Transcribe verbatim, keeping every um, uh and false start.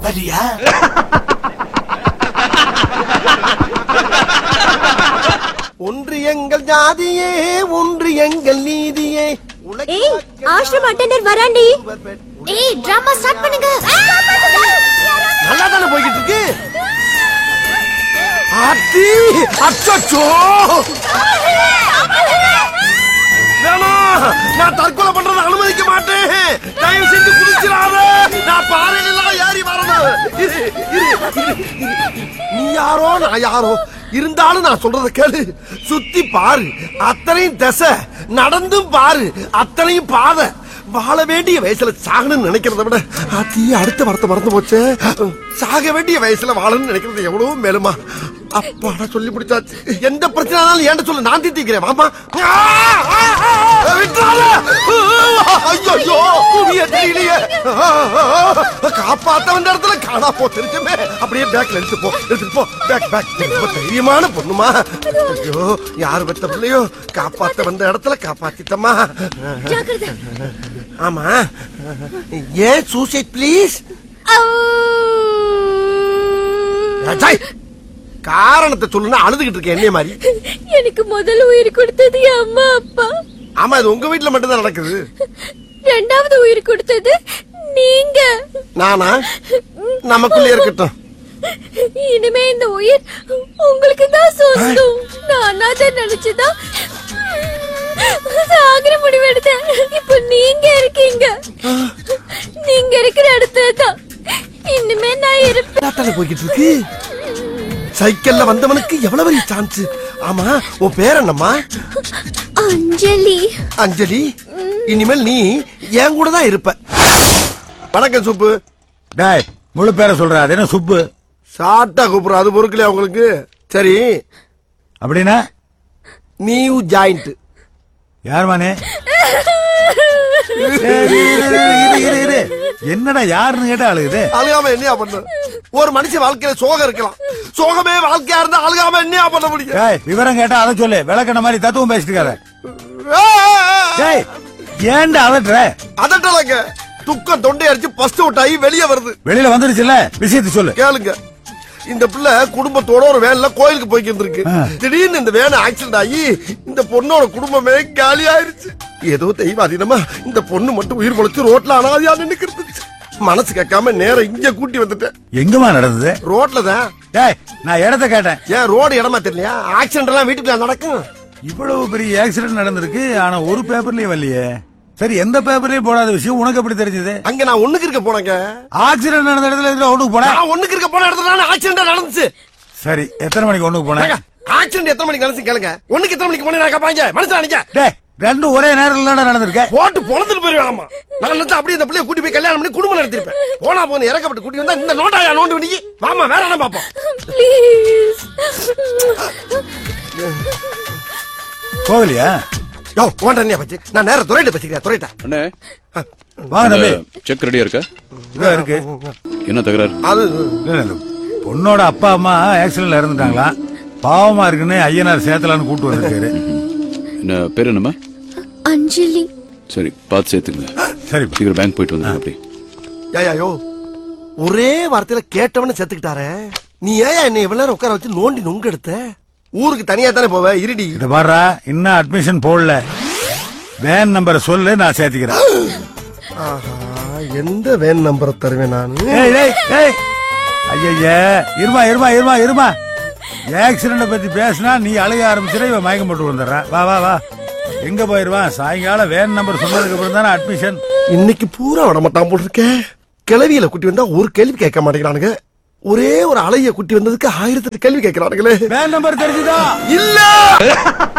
வரியா? ஒன்று எங்கள் ஜாதியே, ஒன்று எங்கள் நீதியே. ஏய், ஆஷ்ரம் அட்டெண்டர் வராண்டி. ஏய், டிராமா ஸ்டார்ட் பண்ணுங்க. நல்லா தானே போய்கிட்டு இருக்கு. அத்தி அச்சோ, நான் தற்கொலை பண்றதை அனுமதிக்க மாட்டேன். தயவு செஞ்சு குதிச்சிடாத. நான் பாறையெல்லாம் ஏறி வரணும். நீ யாரோ நான் யாரோ இருந்தாலும் நான் சொல்றத கேளு. சுத்தி பாரு, அத்தனையும் திசை. நடந்தும் பாரு, அத்தனையும் பாதை. வாழ வேண்டிய வயசுல சாகணும்னு நினைக்கிறத விட அத்தி அடுத்த வார்த்தை மறந்து போச்சு. சாக வேண்டிய வயசுல வாழணும்னு நினைக்கிறது எவ்வளவு மேலுமா. அப்பாடா சொல்லி முடிச்சாச்சு. எந்த பிரச்சனைனாலும் ஏன்ட சொல்ல, நான் தீர்த்திக்கிறேன். வாமா. ஐயோ, தெரியலையே. காப்பாத்த வந்த இடத்துல காணா போ தெரிஞ்சுமே. அப்படியே பேக்ல எடுத்து போ, எடுத்துட்டு போ. Back back. ரொம்ப தைரியமான பொண்ணுமா. ஐயோ, யாரு பெத்த பிள்ளையோ காப்பாத்த வந்த இடத்துல காப்பாத்திட்டமா. ஆமா, ஏன் சூசைட் ப்ளீஸ்? காரணத்தை சொல்லுன்னா அழுதுகிட்டு இருக்க என்னைய மாதிரி. எனக்கு முதல்ல உயிர் கொடுத்தது அம்மா அப்பா. ஆமா, இது உங்க வீட்டுல மட்டும் தான் நடக்குது. ரெண்டாவது உயிர் கொடுத்தது நீங்க. நானா? நமக்குள்ளே இருக்கட்டும். இனிமே இந்த உயிர் உங்களுக்கு தான் சொந்தம். நானா தான் நினைச்சுதான் சாகர முடிவு எடுத்தேன். இப்ப நீங்க இருக்கீங்க. நீங்க இருக்கிற இடத்துல தான் இனிமே நான் இருப்பேன். போய்கிட்டு இருக்கு. சைக்கிள்ல வந்தவனுக்கு எவ்வளவு பெரிய சான்ஸ். ஆமா, உன் பேர் என்னம்மா? அஞ்சலி. அஞ்சலி, இனிமேல் நீ என் கூட தான் இருப்ப. வணக்கம் சுப்பு. டேய், முழு பேரை சொல்ற. அது என்ன சுப்பு? சாட்டா கூப்பிடுற, அது பொறுக்கலையா உங்களுக்கு? சரி, அப்படின்னா நியூ ஜாயிண்ட். யாருமானே? என்னடா யாருன்னு கேட்டா அழுகுது. அழுகாம என்னையா பண்ண? ஒரு மனுஷன் வாழ்க்கையில சோகம் இருக்கலாம். சோகமே வாழ்க்கையா இருந்தா அழுகாம என்னையா பண்ண முடியும்? விவரம் கேட்டா அதை சொல்லு. விளக்கண மாதிரி தத்துவம் பேசிட்டு இருக்காத. ஏன்டா அலட்டுற? அதட்டலங்க, துக்கம் தொண்டை அடிச்சு பஸ்ட் அவுட் ஆகி வெளியே வருது. வெளியில வந்துருச்சுல்ல, விஷயத்தை சொல்லு. கேளுங்க. இந்த பிள்ளை குடும்பத்தோட ஒரு வேன்ல கோயிலுக்கு போய்க்கிட்டு இருக்கு. திடீர்னு இந்த வேன் ஆக்சிடென்ட் ஆகி இந்த பொண்ணோட குடும்பமே காலி ஆயிருச்சு. ஏதோ தெய்வ அதீனமா இந்த பொண்ணு மட்டும் உயிர் பொழைச்சு ரோட்ல அனாதையா நின்னுக்கிறது. மனசு கேட்காம நேரம் இங்க கூட்டி வந்துட்டேன். எங்கம்மா நடந்தது? ரோட்ல தான். டேய், நான் இடத்த கேட்டேன். ஏன் ரோடு இடமா தெரியலையா? ஆக்சிடென்ட் எல்லாம் வீட்டுக்குள்ள நடக்கும். இவ்வளவு பெரிய ஆக்சிடென்ட் நடந்திருக்கு, ஆனா ஒரு பேப்பர்லயே வரலையே. சரி, எந்த பேப்பர்லயும் போடாத விஷயம் உனக்கு எப்படி தெரிஞ்சது? அங்க நான் ஒண்ணுக்கு இருக்க போனேங்க. ஆக்சிடென்ட் நடந்த இடத்துல ஒண்ணுக்கு போன? நான் ஒண்ணுக்கு இருக்க போன இடத்துல ஆக்சிடென்ட் நடந்துச்சு. சரி, எத்தனை மணிக்கு ஒண்ணுக்கு போன? ஆக்சிடென்ட் எத்தனை மணிக்கு நடந்துச்சு கேளுங்க. ஒண்ணுக்கு எத்தனை மணிக்கு போனேன் கேட்பாங்க. மனசுல நினைக்க. டேய், ரெண்டும் ஒரே நேரத்துல தான் நடந்திருக்க. போட்டு பொழந்துட்டு போயிருவாமா. நான் நினைச்சா அப்படியே இந்த பிள்ளைய கூட்டி போய் கல்யாணம் பண்ணி குடும்பம் நடத்திருப்பேன். போனா போன இறக்கப்பட்டு கூட்டி வந்தா இந்த நோட்டாயா நோண்டு பண்ணி வாமா வேற என்ன பாப்போம். போகலையா? யோ, ஓண்டனியா பச்சி. நான் நேரா துரைட்ட பச்சிக்கிறேன். துரைட்ட. அண்ணே, வாங்க தம்பி. செக் ரெடியா இருக்கா? இதோ இருக்கு. என்ன தகராறு? அது பொண்ணோட அப்பா அம்மா ஆக்சிடென்ட்ல இறந்துட்டாங்களா. பாவமா இருக்குன்னு ஐயனார் சேத்தலான்னு கூட்டு வந்திருக்காரு. என்ன பேர் என்னம்மா? அஞ்சலி. சரி, பார்த்து சேர்த்துங்க. சரி, சீக்கிரம் பேங்க் போயிட்டு வந்து அப்படி. யோ, ஒரே வார்த்தையில கேட்டவன செத்துக்கிட்டாரே. நீ ஏன் என்ன இவ்வளவு நேரம் உட்கார வச்சு நோண்டி நொங்க எடுத்த? ஊருக்கு தனியா தானே போவ? இருடி. இத பாரா, இன்னும் அட்மிஷன் போடல. வேன் நம்பரை சொல்லு, நான் சேர்த்துக்கிறேன். எந்த வேன் நம்பரை தருவேன் நான்? ஐயா, இருமா இருமா இருமா இருமா. ஆக்சிடென்ட் பத்தி பேசினா நீ அழுக ஆரம்பிச்சிட, இவன் மயக்கம் போட்டு வந்துடுறான். வா வா வா. எங்க போயிருவான்? சாயங்காலம் வேன் நம்பர் சொன்னதுக்கு அப்புறம் தானே அட்மிஷன். இன்னைக்கு பூரா விட மாட்டான் போட்டு இருக்கேன். கிளவியில குட்டி வந்தா ஒரு கேள்வி கேட்க மாட்டேங்கிறானுங்க. ஒரே ஒரு அலைய குட்டி வந்ததுக்கு ஆயிரத்தி கேள்வி கேட்கிறானுங்களே. வேன் நம்பர் தெரிஞ்சுதா? இல்ல.